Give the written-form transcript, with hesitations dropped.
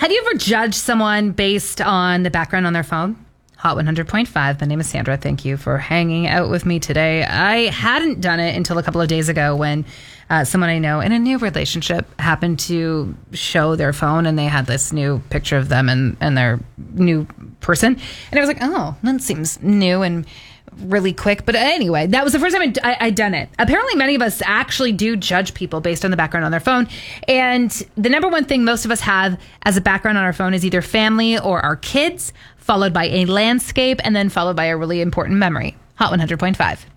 Have you ever judged someone based on the background on their phone? Hot 100.5. My name is Sandra. Thank you for hanging out with me today. I hadn't done it until a couple of days ago when someone I know in a new relationship happened to show their phone and they had this new picture of them and their new person. And I was like, oh, that seems new and really quick. But anyway, that was the first time I'd done it. Apparently, many of us actually do judge people based on the background on their phone. And the number one thing most of us have as a background on our phone is either family or our kids, followed by a landscape, and then followed by a really important memory. Hot 100.5.